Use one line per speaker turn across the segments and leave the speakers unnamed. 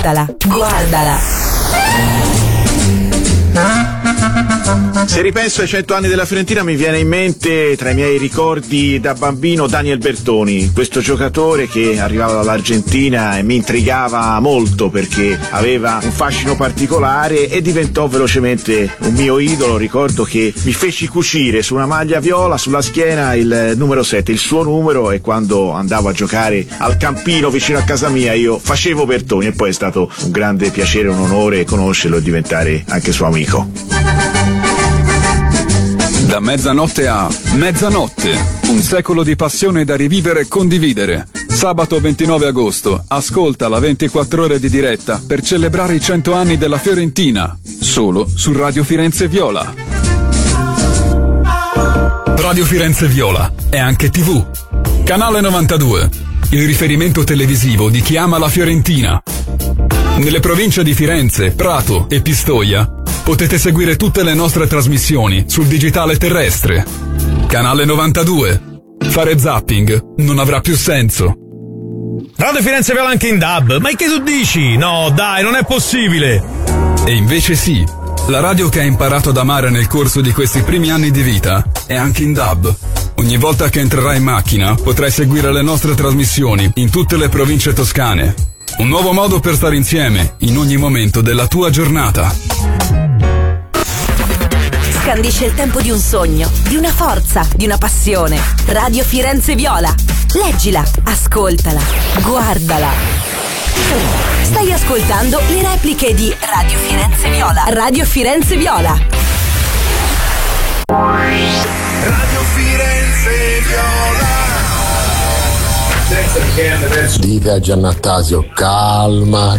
ascoltala, guardala.
Se ripenso ai 100 anni della Fiorentina mi viene in mente, tra i miei ricordi da bambino, Daniel Bertoni, questo giocatore che arrivava dall'Argentina e mi intrigava molto perché aveva un fascino particolare e diventò velocemente un mio idolo. Ricordo che mi feci cucire su una maglia viola sulla schiena il numero 7, il suo numero, e quando andavo a giocare al campino vicino a casa mia io facevo Bertoni, e poi è stato un grande piacere, un onore conoscerlo e diventare anche suo amico.
Da mezzanotte a mezzanotte, un secolo di passione da rivivere e condividere. Sabato 29 agosto, ascolta la 24 ore di diretta per celebrare i 100 anni della Fiorentina, solo su Radio Firenze Viola. Radio Firenze Viola è anche TV. Canale 92, il riferimento televisivo di chi ama la Fiorentina. Nelle province di Firenze, Prato e Pistoia potete seguire tutte le nostre trasmissioni sul digitale terrestre. Canale 92. Fare zapping non avrà più senso.
Radio Firenze Viola anche in DAB. Ma che tu dici? No, dai, non è possibile.
E invece sì, la radio che hai imparato ad amare nel corso di questi primi anni di vita è anche in DAB. Ogni volta che entrerai in macchina potrai seguire le nostre trasmissioni in tutte le province toscane. Un nuovo modo per stare insieme in ogni momento della tua giornata.
Scandisce il tempo di un sogno, di una forza, di una passione. Radio Firenze Viola. Leggila, ascoltala, guardala. Stai ascoltando le repliche di Radio Firenze Viola. Radio Firenze Viola.
Radio Firenze Viola.
Dite a Giannattasio, calma.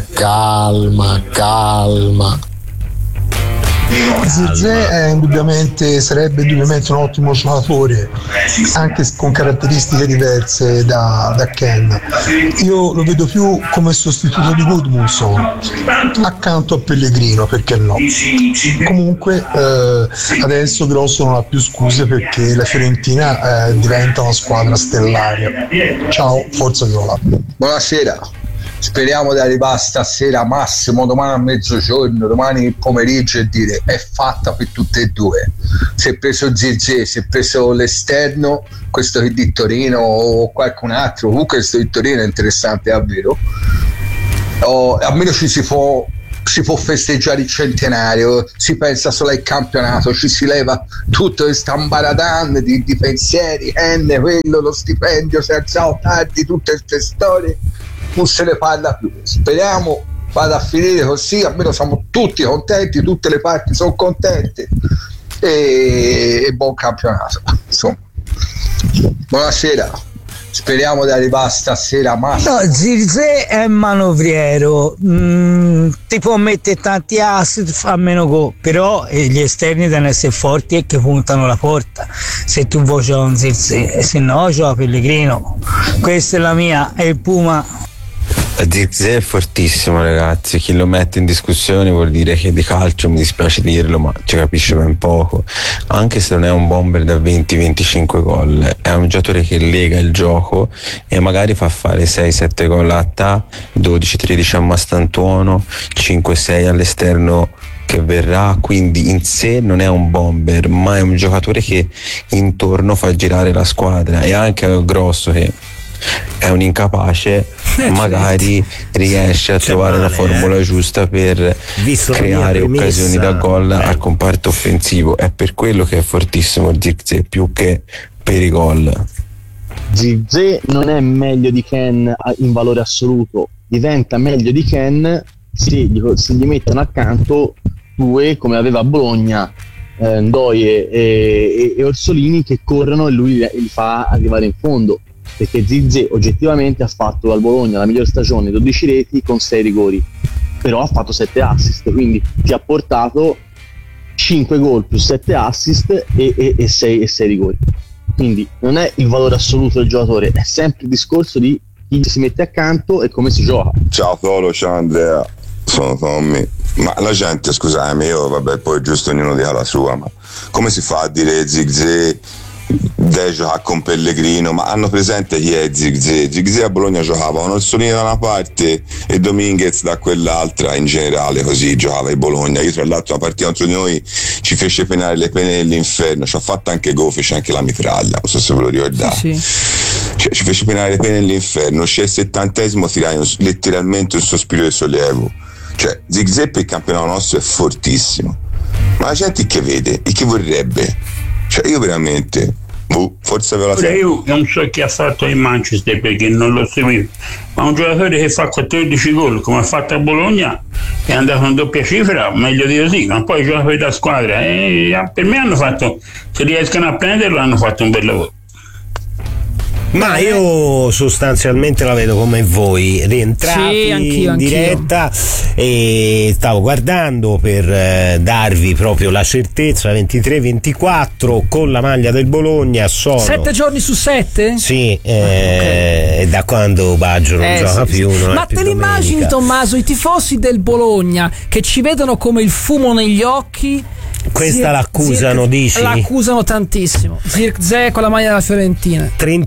Zirze sarebbe indubbiamente un ottimo suonatore, anche con caratteristiche diverse da Ken. Io lo vedo più come sostituto di Gudmundsson accanto a Pellegrino, perché no? Comunque adesso Grosso non ha più scuse perché la Fiorentina diventa una squadra stellare. Ciao, forza Viola.
Buonasera. Speriamo di arrivare stasera, massimo domani a mezzogiorno, domani pomeriggio, e dire è fatta per tutte e due. Si è preso Zirze, si è preso l'esterno, questo che di Torino o qualcun altro. Comunque questo di Torino è interessante davvero. Almeno si può festeggiare il centenario, si pensa solo al campionato, ci si leva tutto questo ambaradan di pensieri, quello, lo stipendio, si è alzato tardi, tutte queste storie. Non se ne parla più. Speriamo vada a finire così, almeno siamo tutti contenti, tutte le parti sono contente, e buon campionato, insomma. Buonasera, speriamo di arrivare stasera.
No, Zirze è manovriero, ti può mettere tanti asset, fa meno gol, però gli esterni devono essere forti e che puntano la porta. Se tu vuoi giocare un Zirze, e se no gioca Pellegrino. Questa è la mia, è il Puma.
Zirze è fortissimo, ragazzi. Chi lo mette in discussione vuol dire che di calcio, mi dispiace dirlo, ma ci capisce ben poco. Anche se non è un bomber da 20-25 gol, è un giocatore che lega il gioco e magari fa fare 6-7 gol a ta, 12-13 a Mastantuono, 5-6 all'esterno che verrà, quindi in sé non è un bomber, ma è un giocatore che intorno fa girare la squadra. E anche Grosso, che è un incapace, magari riesce a trovare la formula giusta per creare occasioni da gol al comparto offensivo. È per quello che è fortissimo Zirze, più che per i gol.
Zirze non è meglio di Ken in valore assoluto, diventa meglio di Ken se gli mettono accanto due, come aveva a Bologna, Ndoye e Orsolini, che corrono e lui li fa arrivare in fondo. Perché Zirze oggettivamente ha fatto al Bologna la migliore stagione, 12 reti con 6 rigori, però ha fatto 7 assist, quindi ti ha portato 5 gol più 7 assist e 6 rigori. Quindi non è il valore assoluto del giocatore, è sempre il discorso di chi si mette accanto e come si gioca.
Ciao Tolo, ciao Andrea, sono Tommy. Ma la gente, scusami, io vabbè, poi giusto ognuno dica la sua, ma come si fa a dire Zirze deve giocare con Pellegrino, ma hanno presente chi è Zirkzee? Zirkzee a Bologna giocava con Orsolini da una parte e Dominguez da quell'altra, in generale così giocava il Bologna. Io tra l'altro una partita contro noi ci fece penare le pene dell'inferno, ci ha fatto anche gol, fece anche la mitraglia, non so se ve lo ricordate. Sì. Ci fece penare le pene dell'inferno, uscì al 70esimo, tirai letteralmente un sospiro di sollievo. Cioè Zirkzee per il campionato nostro è fortissimo, ma la gente che vede e che vorrebbe, cioè io veramente forse ve la sento.
Io non so chi ha fatto in Manchester perché non lo seguivo, ma un giocatore che fa 14 gol come ha fatto a Bologna è andato in doppia cifra, meglio di così, ma poi gioca per la squadra e per me hanno fatto, se riescono a prenderlo hanno fatto un bel lavoro.
Ma io sostanzialmente la vedo come voi, rientrati in diretta e stavo guardando per darvi proprio la certezza. 23-24 con la maglia del Bologna sono
7 giorni su 7?
Sì, okay. Da quando Baggio non gioca più. Non
ma te l'immagini, Tommaso, i tifosi del Bologna che ci vedono come il fumo negli occhi?
Questa l'accusano, dici?
L'accusano tantissimo. Zirkzee con la maglia della Fiorentina.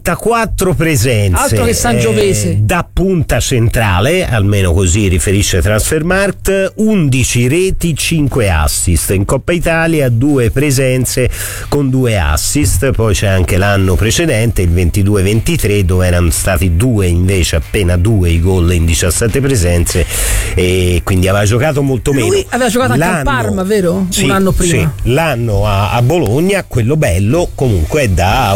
34 presenze.
Altro che Sangiovese.
Da punta centrale, almeno così riferisce Transfermarkt, 11 reti, 5 assist. In Coppa Italia 2 presenze con 2 assist. Poi c'è anche l'anno precedente, il 22-23, dove erano stati 2 invece, appena 2 i gol in 17 presenze, e quindi aveva giocato molto meno.
Lui aveva giocato anche al Parma, vero?
Sì,
un anno prima.
Sì, l'anno a Bologna, quello bello, comunque è da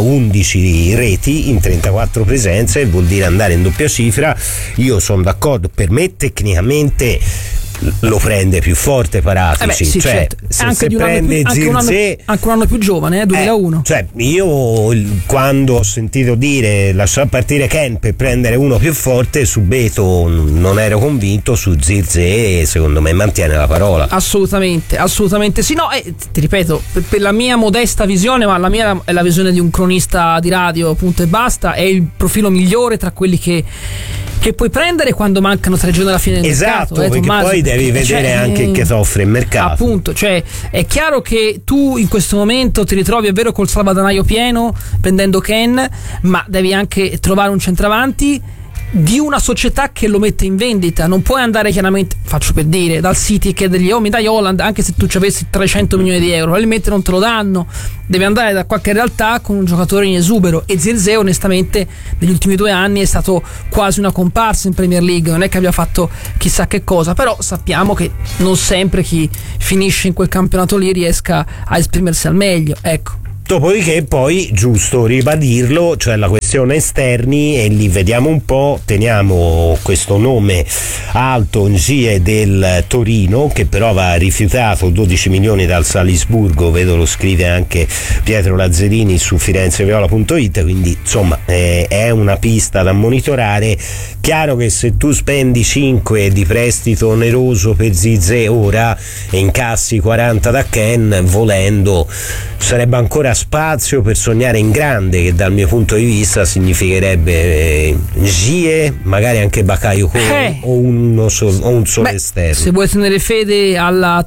11 reti in 34 presenze, vuol dire andare in doppia cifra. Io sono d'accordo, per me tecnicamente lo prende più forte Paratici,
sì,
cioè
certo.
se
Anche
prende Zirkzee,
anche un anno più giovane, 2001.
Cioè io quando ho sentito dire lasciare partire Ken per prendere uno più forte, subito non ero convinto. Su Zirkzee secondo me mantiene la parola.
Assolutamente sì. No, ti ripeto, per la mia modesta visione, ma la mia è la visione di un cronista di radio, punto e basta, è il profilo migliore tra quelli che puoi prendere quando mancano 3 giorni alla fine del mercato.
Esatto, perché
Tommaso,
poi devi vedere anche che ti offre il mercato.
Appunto, cioè è chiaro che tu in questo momento ti ritrovi, è vero, col salvadanaio pieno prendendo Ken, ma devi anche trovare un centravanti di una società che lo mette in vendita. Non puoi andare, chiaramente, faccio per dire, dal City che degli mi dai Holland, anche se tu ci avessi 300 milioni di euro, probabilmente non te lo danno. Devi andare da qualche realtà con un giocatore in esubero, e Zirkzee onestamente negli ultimi 2 anni è stato quasi una comparsa in Premier League, non è che abbia fatto chissà che cosa, però sappiamo che non sempre chi finisce in quel campionato lì riesca a esprimersi al meglio, ecco.
Dopodiché poi, giusto ribadirlo, cioè la questione esterni, e lì vediamo un po', teniamo questo nome alto, Ngie del Torino, che però aveva rifiutato 12 milioni dal Salisburgo, vedo lo scrive anche Pietro Lazzarini su firenzeviola.it, quindi insomma è una pista da monitorare. Chiaro che se tu spendi 5 di prestito oneroso per Zirkzee ora e incassi 40 da Ken, volendo sarebbe ancora spazio per sognare in grande, che dal mio punto di vista significherebbe Ngie, magari anche Bakayoko o un solo esterno.
Se vuoi tenere fede al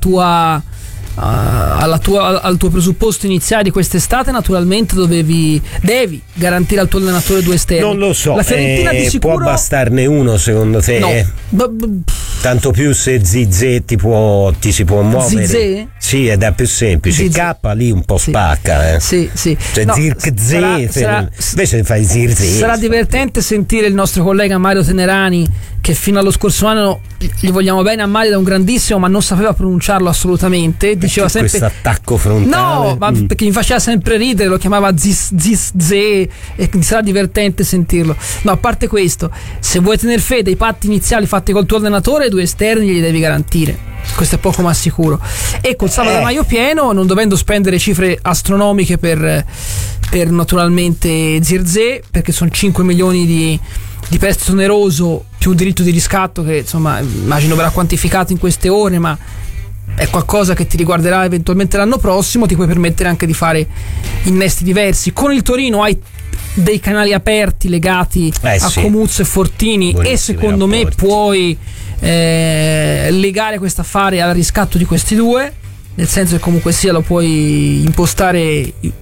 tuo presupposto iniziale di quest'estate, naturalmente devi garantire al tuo allenatore 2 esterni.
Non lo so,
la Fiorentina di sicuro
può bastarne uno secondo te?
No.
Tanto più se Zirkzee ti si può muovere.
Zirkzee?
Sì, ed è più semplice. K lì un po' spacca.
Sì.
Cioè no, Zirkzee, invece fai Zirkzee.
Sarà divertente sentire il nostro collega Mario Tenerani, che fino allo scorso anno, gli vogliamo bene a Mario, da un grandissimo, ma non sapeva pronunciarlo assolutamente. Diceva sempre
questo attacco frontale.
No, ma perché mi faceva sempre ridere, lo chiamava Zirkzee, e sarà divertente sentirlo. No, a parte questo, se vuoi tener fede ai patti iniziali fatti col tuo allenatore, 2 esterni glieli devi garantire. Questo è poco ma sicuro. E col salvadanaio pieno, non dovendo spendere cifre astronomiche per naturalmente Zirkzee, perché sono 5 milioni di prestito oneroso più un diritto di riscatto che insomma immagino verrà quantificato in queste ore, ma è qualcosa che ti riguarderà eventualmente l'anno prossimo. Ti puoi permettere anche di fare innesti diversi. Con il Torino hai dei canali aperti legati a Comuzzo e Fortini, e secondo me puoi legare questo affare al riscatto di questi due, nel senso che comunque sia lo puoi impostare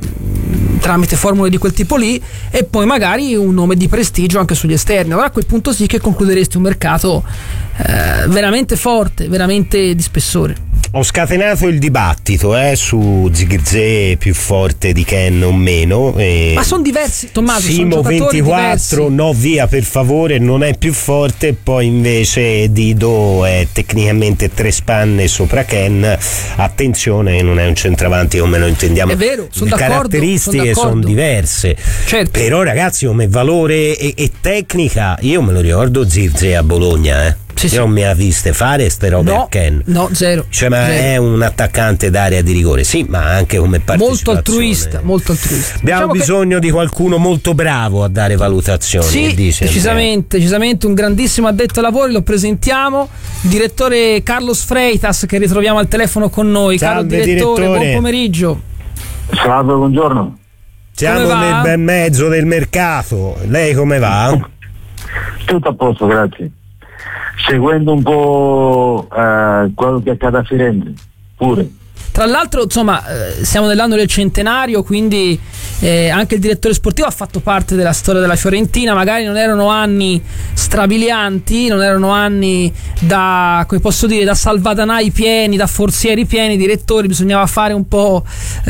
tramite formule di quel tipo lì, e poi magari un nome di prestigio anche sugli esterni. Allora a quel punto sì che concluderesti un mercato veramente forte, veramente di spessore.
Ho scatenato il dibattito su Zirkzee più forte di Ken o meno.
Ma sono diversi, Tommaso.
Simo 24, no via per favore, non è più forte. Poi invece Dido è tecnicamente 3 spanne sopra Ken. Attenzione, non è un centravanti come lo intendiamo.
È vero,
le caratteristiche sono diverse.
Certo.
Però ragazzi, come valore e tecnica, io me lo ricordo Zirkzee a Bologna, Io non mi ha viste fare ste robe a Ken.
No, zero.
Cioè, ma
zero.
è un attaccante d'area di rigore, sì, ma anche come partecipazione.
Molto altruista.
Abbiamo bisogno di qualcuno molto bravo a dare valutazioni.
Sì, decisamente un grandissimo addetto ai lavori, lo presentiamo, il direttore Carlos Freitas, che ritroviamo al telefono con noi.
Salve,
Caro direttore, buon pomeriggio.
Salve, buongiorno.
Siamo nel bel mezzo del mercato, lei come va?
Tutto a posto, grazie. Seguendo un po' quello che accade a Firenze, pure.
Tra l'altro, insomma, siamo nell'anno del centenario, quindi anche il direttore sportivo ha fatto parte della storia della Fiorentina. Magari non erano anni strabilianti, non erano anni da, come posso dire, da salvadanai pieni, da forzieri pieni, direttori, bisognava fare un po'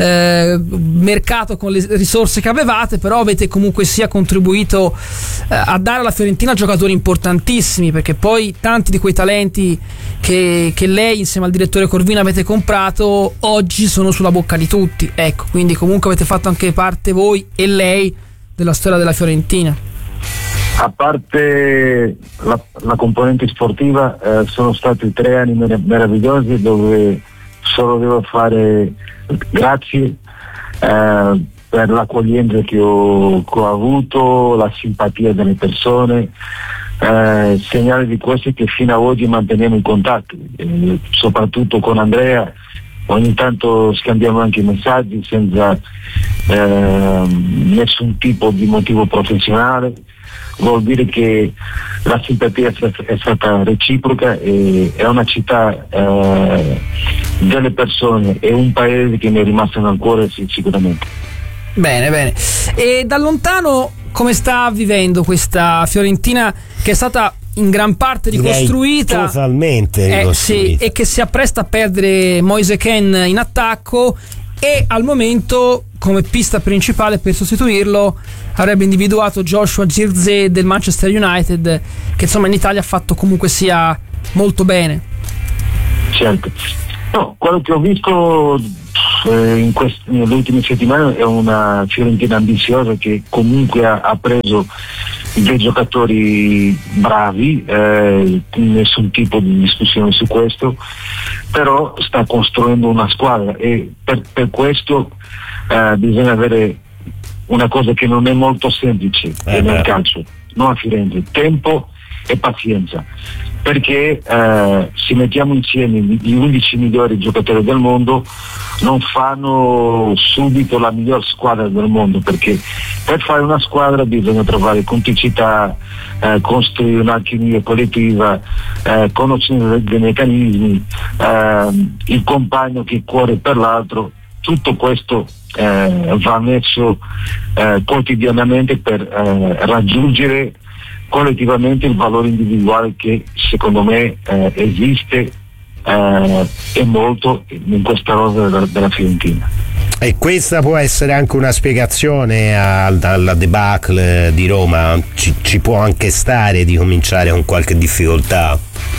mercato con le risorse che avevate, però avete comunque sia contribuito a dare alla Fiorentina giocatori importantissimi, perché poi tanti di quei talenti che lei insieme al direttore Corvino avete comprato oggi sono sulla bocca di tutti, ecco, quindi comunque avete fatto anche parte voi e lei della storia della Fiorentina.
A parte la componente sportiva, sono stati 3 anni meravigliosi dove solo devo fare grazie per l'accoglienza che ho avuto, la simpatia delle persone, segnali di questi che fino ad oggi manteniamo in contatto, soprattutto con Andrea. Ogni tanto scambiamo anche messaggi senza nessun tipo di motivo professionale. Vuol dire che la simpatia è stata reciproca e è una città delle persone e un paese che mi è rimasto nel cuore sicuramente.
Bene. E da lontano come sta vivendo questa Fiorentina che è stata in gran parte ricostruita,
totalmente ricostruita,
sì, e che si appresta a perdere Moise Kean in attacco, e al momento come pista principale per sostituirlo avrebbe individuato Joshua Zirkzee del Manchester United, che insomma in Italia ha fatto comunque sia molto bene.
Certo, no, quello che ho visto nelle ultime settimane è una Fiorentina ambiziosa che comunque ha preso dei giocatori bravi, nessun tipo di discussione su questo, però sta costruendo una squadra e per questo bisogna avere una cosa che non è molto semplice nel calcio, non a Firenze: tempo e pazienza, perché se mettiamo insieme gli 11 migliori giocatori del mondo non fanno subito la miglior squadra del mondo, perché per fare una squadra bisogna trovare complicità, costruire un'alchimia collettiva, conoscere dei meccanismi, il compagno che corre per l'altro. Tutto questo va messo quotidianamente per raggiungere collettivamente il valore individuale che secondo me esiste e molto in questa rosa della Fiorentina.
E questa può essere anche una spiegazione alla debacle di Roma. Ci può anche stare di cominciare con qualche difficoltà.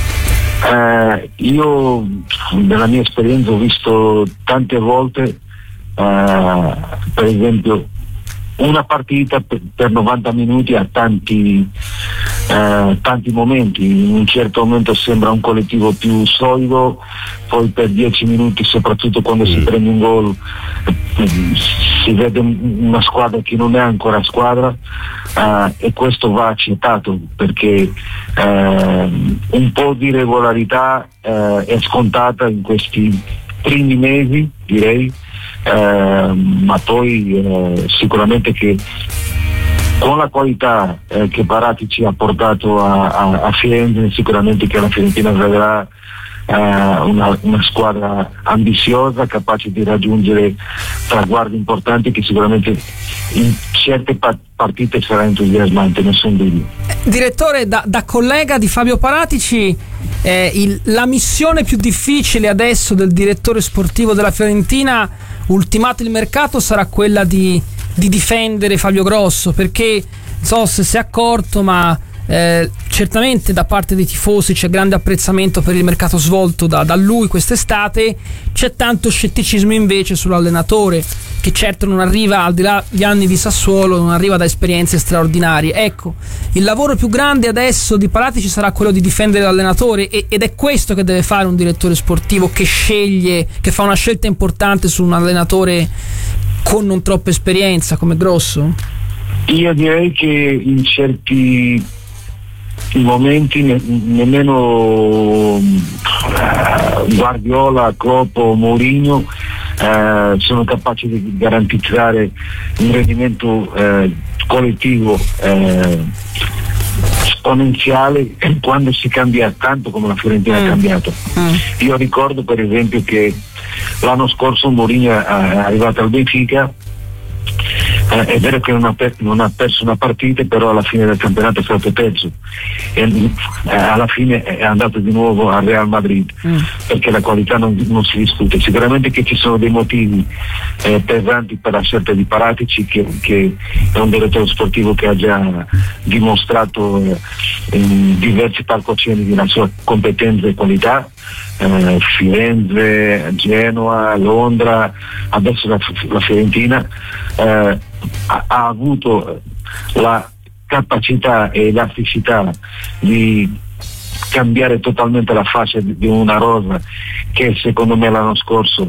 Io nella mia esperienza ho visto tante volte per esempio una partita per 90 minuti ha tanti momenti. In un certo momento sembra un collettivo più solido, poi per 10 minuti, soprattutto quando si prende un gol, si vede una squadra che non è ancora squadra, e questo va accettato, perché un po' di regolarità è scontata in questi primi mesi, direi. Ma poi sicuramente che con la qualità che Paratici ha portato a Firenze, sicuramente che la Fiorentina vedrà una squadra ambiziosa, capace di raggiungere traguardi importanti che sicuramente in certe partite sarà entusiasmante, nessun dubbio.
Direttore, da collega di Fabio Paratici, la missione più difficile adesso del direttore sportivo della Fiorentina, ultimato il mercato, sarà quella di difendere Fabio Grosso, perché non so se si è accorto, ma certamente da parte dei tifosi c'è grande apprezzamento per il mercato svolto da lui quest'estate. C'è tanto scetticismo invece sull'allenatore, che certo non arriva, al di là degli anni di Sassuolo, non arriva da esperienze straordinarie. Ecco, il lavoro più grande adesso di Paratici sarà quello di difendere l'allenatore, ed è questo che deve fare un direttore sportivo che fa una scelta importante su un allenatore con non troppa esperienza come Grosso.
Io direi che in certi momenti nemmeno Guardiola, Klopp o Mourinho sono capaci di garantire un rendimento collettivo esponenziale quando si cambia tanto come la Fiorentina ha cambiato. Io ricordo per esempio che l'anno scorso Mourinho è arrivato al Benfica. È vero che non ha perso una partita, però alla fine del campionato è stato terzo e alla fine è andato di nuovo al Real Madrid, perché la qualità non si discute. Sicuramente che ci sono dei motivi pesanti per la scelta di Paratici, che è un direttore sportivo che ha già dimostrato in diversi palcoscenici la sua competenza e qualità. Firenze, Genoa, Londra, adesso la Fiorentina, ha avuto la capacità e elasticità di cambiare totalmente la faccia di una rosa che secondo me l'anno scorso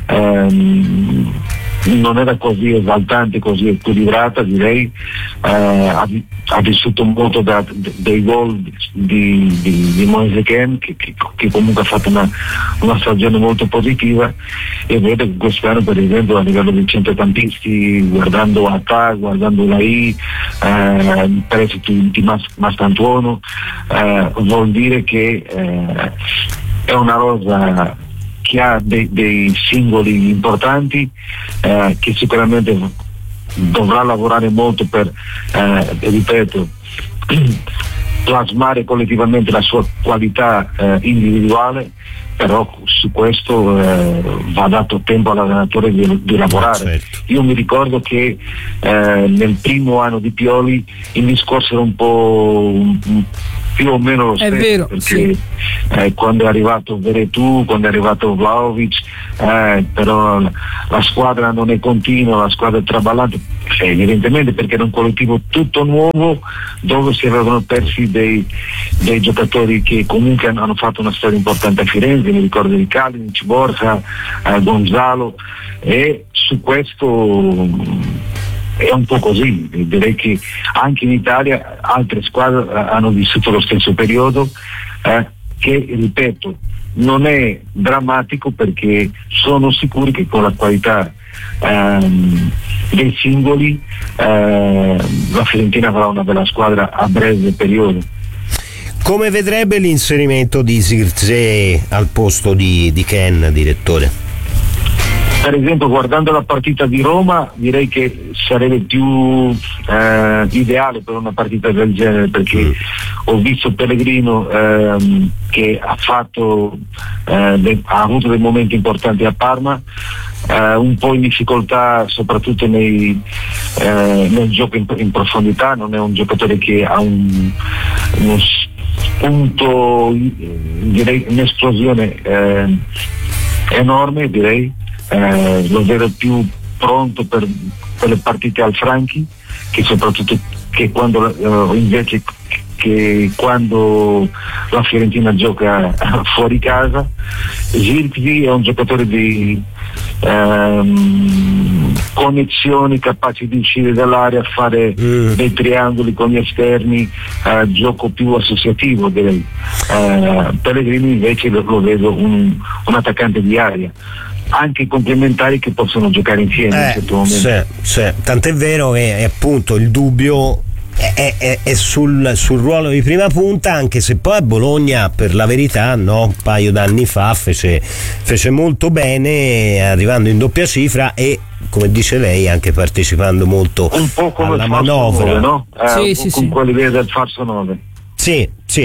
non era così esaltante, così equilibrata, direi. Ha vissuto molto dei gol di Moise Kean, che comunque ha fatto una stagione molto positiva, e vedo che quest'anno per esempio a livello di centrocampisti, guardando Atà, guardando Lai, prestiti di Mastantuono, vuol dire che è una rosa che ha dei singoli importanti, che sicuramente dovrà lavorare molto per, ripeto, plasmare collettivamente la sua qualità individuale, però su questo va dato tempo all'allenatore di lavorare.
Certo.
Io mi ricordo che nel primo anno di Pioli il discorso era un po' più o meno lo stesso,
vero,
perché
sì.
Quando è arrivato Veretù, quando è arrivato Vlahovic, però la squadra non è continua, la squadra è traballante, evidentemente perché era un collettivo tutto nuovo, dove si avevano persi dei giocatori che comunque hanno fatto una storia importante a Firenze. Mi ricordo di Kalinic, Borja, Gonzalo, e su questo è un po' così. Direi che anche in Italia altre squadre hanno vissuto lo stesso periodo, che ripeto non è drammatico, perché sono sicuri che con la qualità dei singoli la Fiorentina avrà una bella squadra a breve periodo.
Come vedrebbe l'inserimento di Zirkzee al posto di Kean, direttore?
Per esempio, guardando la partita di Roma, direi che sarebbe più ideale per una partita del genere, perché ho visto Pellegrino che ha avuto dei momenti importanti a Parma, un po' in difficoltà soprattutto nel gioco in profondità. Non è un giocatore che ha uno spunto, direi un'esplosione enorme, direi. Lo vedo più pronto per le partite al Franchi, che soprattutto che quando invece che quando la Fiorentina gioca fuori casa. Zirkzee è un giocatore di connessioni, capaci di uscire dall'area, fare dei triangoli con gli esterni, gioco più associativo, direi. Pellegrini invece lo vedo un attaccante di area, anche complementari che possono giocare insieme in un certo momento.
Sì. Tant'è vero che è appunto il dubbio è sul ruolo di prima punta, anche se poi a Bologna, per la verità, no, un paio d'anni fa fece molto bene, arrivando in doppia cifra e, come dice lei, anche partecipando molto
un po' come
alla
il
manovra.
9, no?
Sì,
con quell'idea del falso 9.
Sì.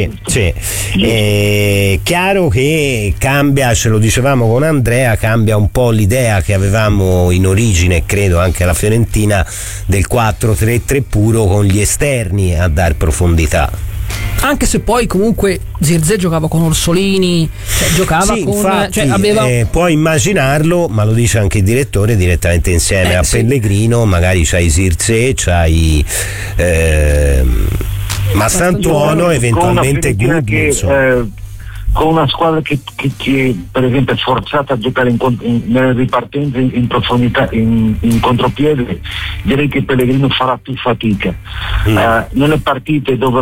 È chiaro che cambia, ce lo dicevamo con Andrea, cambia un po' l'idea che avevamo in origine, credo anche alla Fiorentina, del 4-3-3 puro con gli esterni a dar profondità.
Anche se poi comunque Zirze giocava con Orsolini, cioè giocava
sì,
con
infatti,
cioè aveva...
puoi immaginarlo, ma lo dice anche il direttore, direttamente insieme a Pellegrino, magari c'hai Zirze, c'hai Mastantuono, eventualmente Gudmundsson.
Con una squadra che per esempio è forzata a giocare nelle ripartenze in profondità, in contropiede, direi che Pellegrino farà più fatica. Nelle partite dove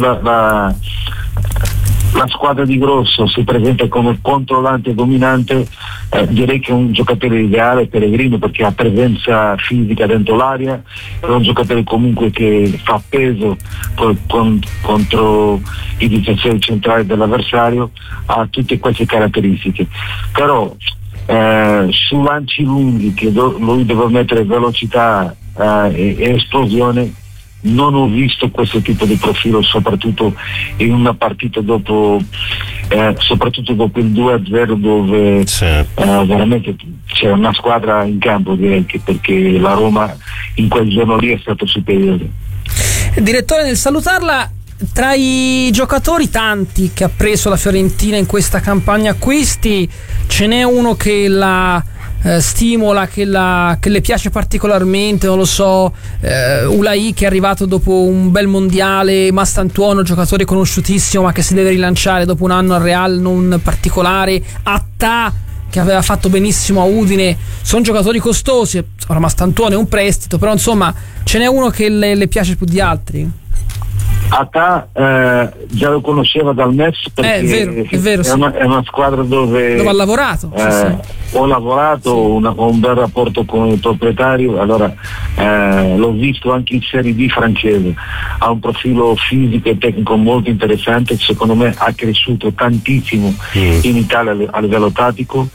la squadra di Grosso si presenta come controllante e dominante, direi che è un giocatore ideale Pellegrino, perché ha presenza fisica dentro l'area, è un giocatore comunque che fa peso contro i difensori centrali dell'avversario, ha tutte queste caratteristiche. Però su lanci lunghi che lui deve mettere velocità e esplosione, non ho visto questo tipo di profilo, soprattutto in una partita soprattutto dopo il 2-0, dove veramente c'era una squadra in campo, direi, perché la Roma in quel giorno lì è stato superiore.
Direttore, nel salutarla, tra i giocatori tanti che ha preso la Fiorentina in questa campagna acquisti, ce n'è uno che la stimola, che le piace particolarmente, non lo so, Ulai, che è arrivato dopo un bel mondiale, Mastantuono, giocatore conosciutissimo ma che si deve rilanciare dopo un anno al Real non particolare, Attà, che aveva fatto benissimo a Udine, sono giocatori costosi. Ora Mastantuono è un prestito, però insomma ce n'è uno che le piace più di altri.
Attà già lo conosceva dal Metz, perché
è vero,
è una squadra dove
ha lavorato.
Ho lavorato, ho un bel rapporto con il proprietario, allora l'ho visto anche in Serie D francese, ha un profilo fisico e tecnico molto interessante, secondo me ha cresciuto tantissimo in Italia a livello tattico,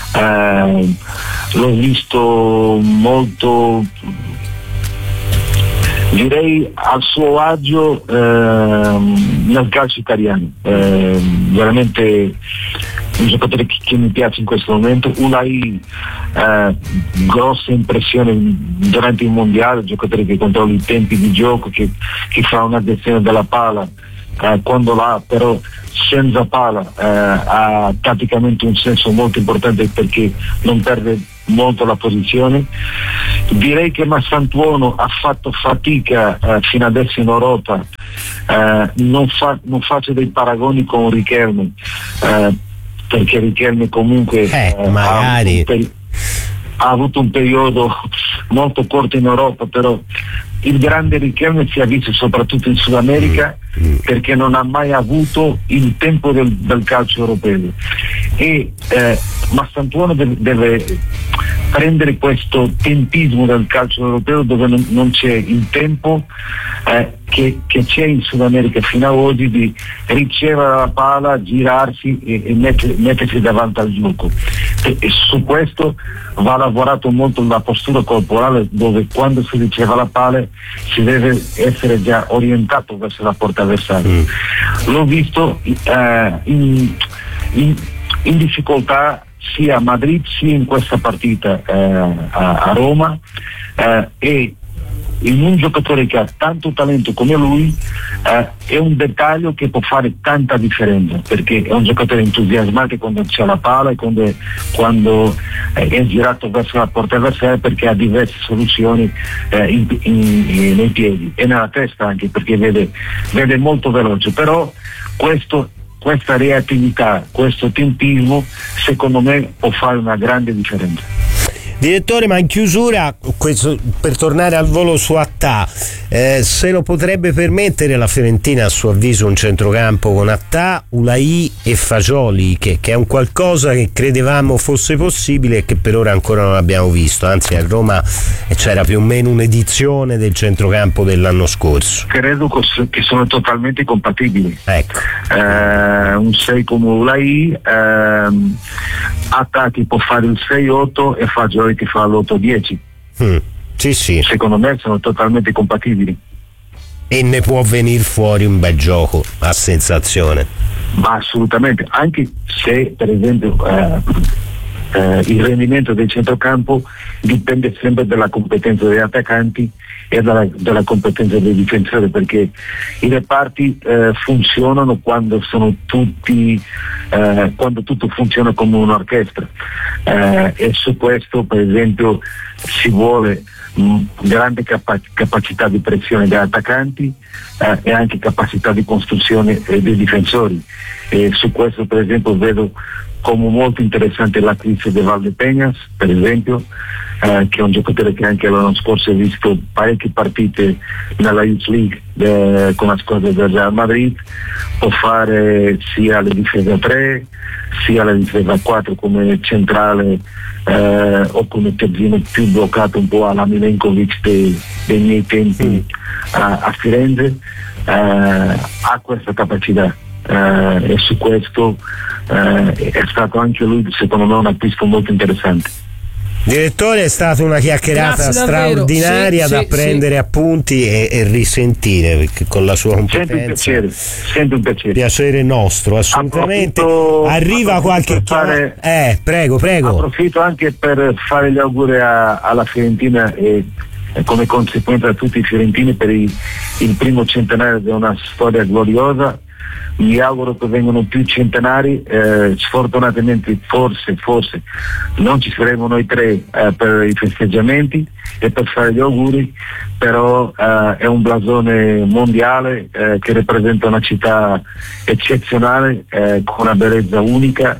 l'ho visto molto, direi, al suo agio nel calcio italiano, veramente un giocatore che mi piace in questo momento. Ulai, grossa impressione durante il mondiale, un giocatore che controlla i tempi di gioco, che fa una gestione della palla quando l'ha, però senza palla, ha tatticamente un senso molto importante perché non perde molto la posizione. Direi che Mastantuono ha fatto fatica fino adesso in Europa, non faccio dei paragoni con Riquelme, perché Riquelme comunque
magari
ha avuto un periodo molto corto in Europa, però il grande Riquelme si è visto soprattutto in Sud America, perché non ha mai avuto il tempo del calcio europeo, e Mastantuono deve prendere questo tempismo del calcio europeo, dove non c'è il tempo che c'è in Sud America fino ad oggi, di ricevere la palla, girarsi e mettersi davanti al gioco, e su questo va lavorato molto la postura corporale, dove quando si riceve la palla si deve essere già orientato verso la porta avversaria. L'ho visto in difficoltà sia a Madrid sia in questa partita a Roma, e in un giocatore che ha tanto talento come lui è un dettaglio che può fare tanta differenza, perché è un giocatore entusiasmante quando c'è la palla e quando è girato verso la porta avversaria, perché ha diverse soluzioni nei piedi e nella testa anche, perché vede molto veloce, però questa reattività, questo tempismo, secondo me può fare una grande differenza.
Direttore, ma in chiusura, questo, per tornare al volo su Attà, se lo potrebbe permettere la Fiorentina, a suo avviso, un centrocampo con Attà, Ulai e Fagioli, che è un qualcosa che credevamo fosse possibile e che per ora ancora non abbiamo visto, anzi a Roma c'era più o meno un'edizione del centrocampo dell'anno scorso.
Credo che sono totalmente compatibili.
Ecco.
Un 6 come Ulai, Attà può fare il 6-8 e Fagioli che fa l'8-10.
Sì.
Secondo me sono totalmente compatibili.
E ne può venire fuori un bel gioco, a sensazione.
Ma assolutamente, anche se per esempio il rendimento del centrocampo dipende sempre dalla competenza degli attaccanti e dalla competenza dei difensori, perché i reparti funzionano quando sono tutti quando tutto funziona come un'orchestra, e su questo per esempio si vuole grande capacità di pressione degli attaccanti e anche capacità di costruzione dei difensori, e su questo per esempio vedo come molto interessante l'acquisto di Valdepeñas, per esempio, che è un giocatore che anche l'anno scorso ha visto parecchie partite nella Youth League con la squadra del Real Madrid, può fare sia le difese a 3 sia la difesa a 4 come centrale o come terzino più bloccato, un po' alla Milenkovic dei miei tempi a Firenze. Ha questa capacità e su questo è stato anche lui secondo me un acquisto molto interessante.
Direttore, è stata una chiacchierata straordinaria da prendere appunti e risentire, perché con la sua competenza
sempre un piacere.
Piacere nostro, assolutamente. Arriva qualche prego.
Approfitto anche per fare gli auguri alla Fiorentina e come conseguenza a tutti i fiorentini per il primo centenario di una storia gloriosa. Mi auguro che vengano più centenari, sfortunatamente forse non ci saremo noi tre per i festeggiamenti e per fare gli auguri, però è un blasone mondiale che rappresenta una città eccezionale, con una bellezza unica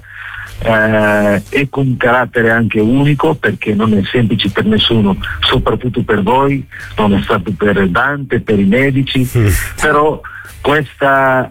e con un carattere anche unico, perché non è semplice per nessuno, soprattutto per voi, non è stato per Dante, per i medici, però questa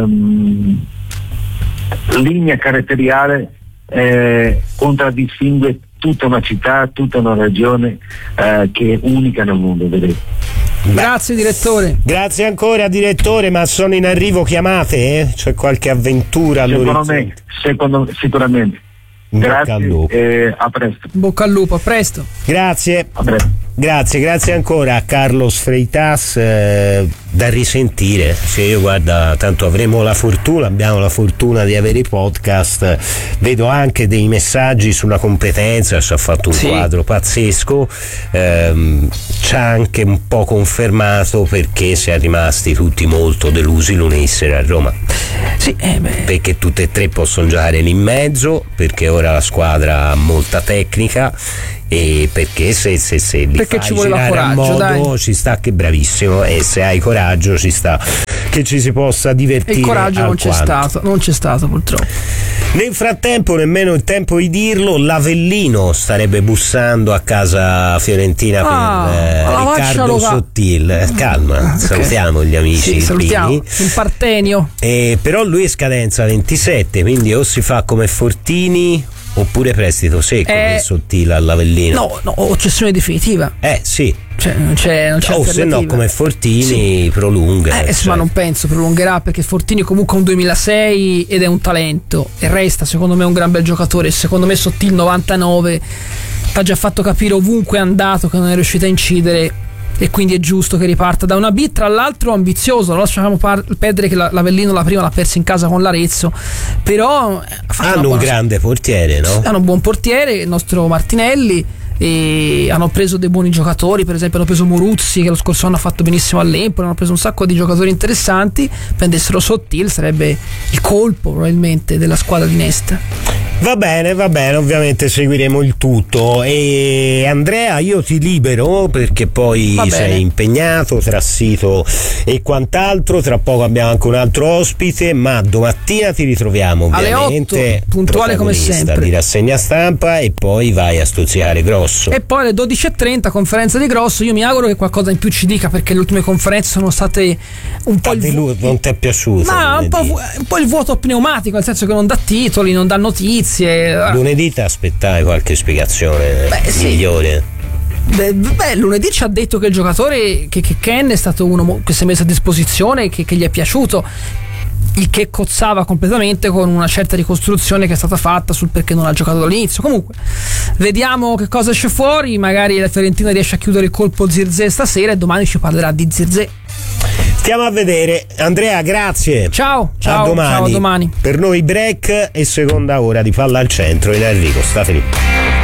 linea caratteriale contraddistingue tutta una città, tutta una regione che è unica nel mondo, vedete.
Grazie direttore.
Grazie ancora direttore, ma sono in arrivo chiamate? C'è qualche avventura all'orizzonte?
Sicuramente. Grazie e a presto.
Bocca al lupo, a presto.
Grazie.
A presto.
Grazie ancora a Carlos Freitas, da risentire. Se io guarda, tanto abbiamo la fortuna di avere i podcast, vedo anche dei messaggi sulla competenza, ci ha fatto un quadro pazzesco, ci ha anche un po' confermato perché si è rimasti tutti molto delusi lunedì sera a Roma. Perché tutte e tre possono giocare lì in mezzo, perché ora la squadra ha molta tecnica e perché se li
perché
fai
ci vuole
girare
coraggio,
a modo
dai.
Ci sta che è bravissimo, e se hai coraggio ci sta che ci si possa divertire.
Il coraggio non c'è stato purtroppo.
Nel frattempo, nemmeno il tempo di dirlo, l'Avellino starebbe bussando a casa fiorentina per Riccardo Sottil. Calma, salutiamo gli amici.
Salutiamo il Partenio.
Però lui è scadenza 27, quindi o si fa come Fortini oppure prestito secco per Sottile all'Avellino.
No, o cessione definitiva.
Sì.
Cioè, non c'è
se no come Fortini prolunga.
Ma non penso prolungherà, perché Fortini comunque ha un 2006 ed è un talento e resta secondo me un gran bel giocatore. Secondo me Sottile 99 ha già fatto capire ovunque è andato che non è riuscito a incidere, e quindi è giusto che riparta da una B, tra l'altro ambizioso. Non lasciamo perdere che l'Avellino la prima l'ha persa in casa con l'Arezzo, però
hanno un grande portiere, no?
Hanno un buon portiere, il nostro Martinelli, e hanno preso dei buoni giocatori, per esempio hanno preso Muruzzi che lo scorso anno ha fatto benissimo all'Empoli, hanno preso un sacco di giocatori interessanti. Prendessero Sottile sarebbe il colpo probabilmente della squadra di Nesta.
Va bene, ovviamente seguiremo il tutto. E Andrea, io ti libero perché poi sei impegnato tra sito e quant'altro. Tra poco abbiamo anche un altro ospite, ma domattina ti ritroviamo ovviamente
alle 8, puntuale come sempre,
di rassegna stampa, e poi vai a stuzzicare Grosso.
E poi alle 12:30 conferenza di Grosso. Io mi auguro che qualcosa in più ci dica, perché le ultime conferenze sono state un po'
non ti è piaciuto?
Ma un po' il vuoto pneumatico, nel senso che non dà titoli, non dà notizie.
Lunedì ti aspettavi qualche spiegazione migliore?
Lunedì ci ha detto che il giocatore, che Ken è stato uno che si è messo a disposizione, che gli è piaciuto, il che cozzava completamente con una certa ricostruzione che è stata fatta sul perché non ha giocato dall'inizio. Comunque vediamo che cosa esce fuori. Magari la Fiorentina riesce a chiudere il colpo Zirkzee stasera e domani ci parlerà di Zirkzee.
Stiamo a vedere. Andrea, grazie.
Ciao,
a domani.
Ciao, a domani.
Per noi break e seconda ora di Palla al Centro in Enrico. State lì.